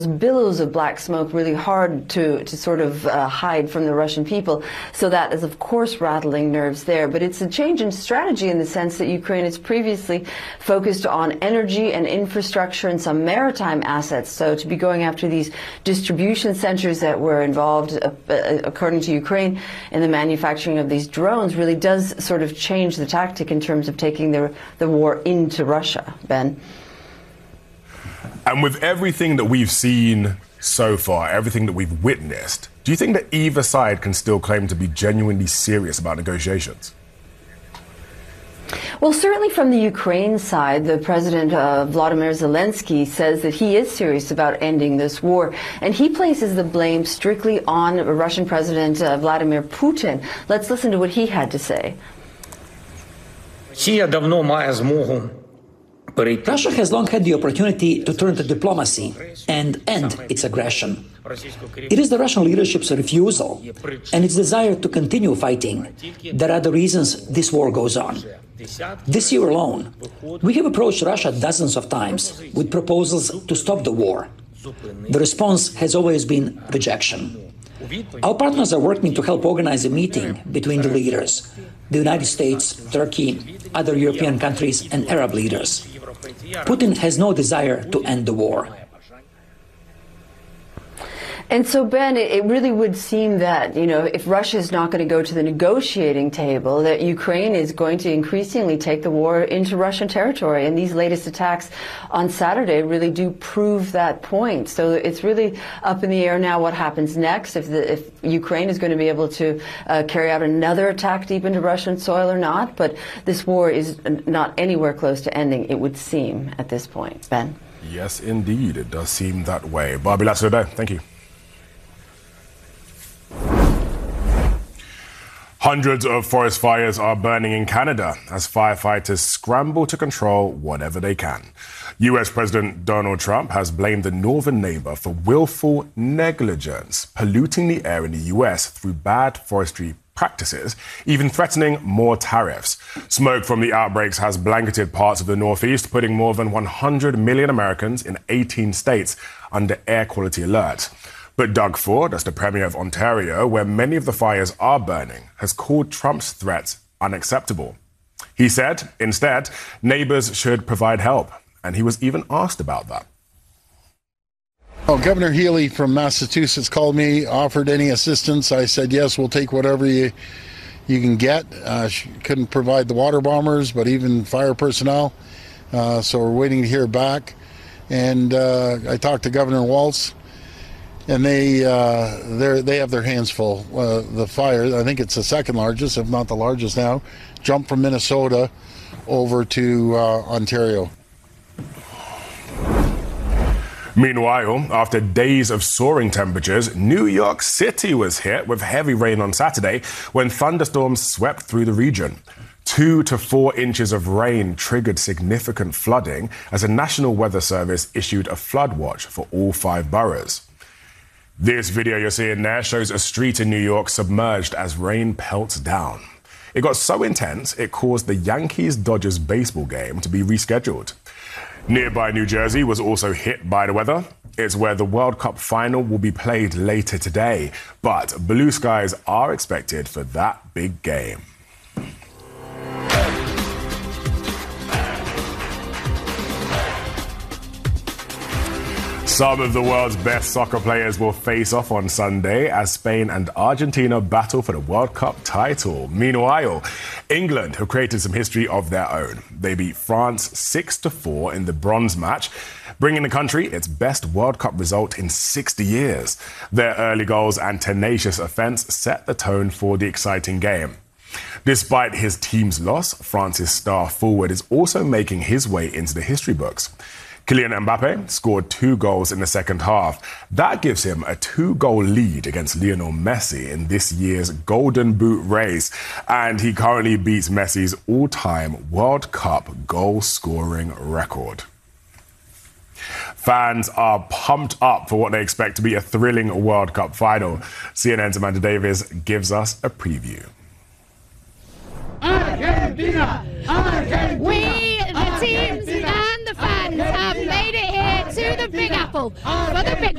billows of black smoke really hard to sort of hide from the Russian people. So that is, of course, rattling nerves there. But it's a change in strategy in the sense that Ukraine has previously focused on energy and infrastructure and some maritime assets. So to be going after these distribution centers that were involved, according to Ukraine, in the manufacturing of these drones really does sort of change the tactic in terms of taking the war into Russia. Ben? And with everything that we've seen so far, everything that we've witnessed, do you think that either side can still claim to be genuinely serious about negotiations? Well, certainly from the Ukraine side, the President Vladimir Zelensky says that he is serious about ending this war, and he places the blame strictly on Russian President Vladimir Putin. Let's listen to what he had to say. Russia has long had the opportunity to turn to diplomacy and end its aggression. It is the Russian leadership's refusal and its desire to continue fighting that are the reasons this war goes on. This year alone, we have approached Russia dozens of times with proposals to stop the war. The response has always been rejection. Our partners are working to help organize a meeting between the leaders, the United States, Turkey, other European countries, and Arab leaders. Putin has no desire to end the war. And so, Ben, it really would seem that, you know, if Russia is not going to go to the negotiating table, that Ukraine is going to increasingly take the war into Russian territory. And these latest attacks on Saturday really do prove that point. So it's really up in the air now what happens next, if Ukraine is going to be able to carry out another attack deep into Russian soil or not. But this war is not anywhere close to ending, it would seem, at this point. Ben? Yes, indeed. It does seem that way. Barbie Latzo, thank you. Hundreds of forest fires are burning in Canada as firefighters scramble to control whatever they can. US President Donald Trump has blamed the northern neighbor for willful negligence, polluting the air in the US through bad forestry practices, even threatening more tariffs. Smoke from the outbreaks has blanketed parts of the Northeast, putting more than 100 million Americans in 18 states under air quality alert. But Doug Ford, as the Premier of Ontario, where many of the fires are burning, has called Trump's threats unacceptable. He said, instead, neighbors should provide help, and he was even asked about that. Governor Healy from Massachusetts called me, offered any assistance. I said, yes, we'll take whatever you can get. She couldn't provide the water bombers, but even fire personnel. So we're waiting to hear back. And I talked to Governor Walz. And they have their hands full. The fire, I think it's the second largest, if not the largest now, jumped from Minnesota over to Ontario. Meanwhile, after days of soaring temperatures, New York City was hit with heavy rain on Saturday when thunderstorms swept through the region. 2 to 4 inches of rain triggered significant flooding as the National Weather Service issued a flood watch for all 5 boroughs. This video you're seeing there shows a street in New York submerged as rain pelts down. It got so intense, it caused the Yankees-Dodgers baseball game to be rescheduled. Nearby New Jersey was also hit by the weather. It's where the World Cup final will be played later today. But blue skies are expected for that big game. Some of the world's best soccer players will face off on Sunday as Spain and Argentina battle for the World Cup title. Meanwhile, England have created some history of their own. They beat France 6-4 in the bronze match, bringing the country its best World Cup result in 60 years. Their early goals and tenacious offence set the tone for the exciting game. Despite his team's loss, France's star forward is also making his way into the history books. Kylian Mbappe scored 2 goals in the second half. That gives him a 2-goal lead against Lionel Messi in this year's Golden Boot race. And he currently beats Messi's all-time World Cup goal-scoring record. Fans are pumped up for what they expect to be a thrilling World Cup final. CNN's Amanda Davis gives us a preview. Argentina! Argentina! We, the teams and the fans, have made it here to the big people. Brother Pitt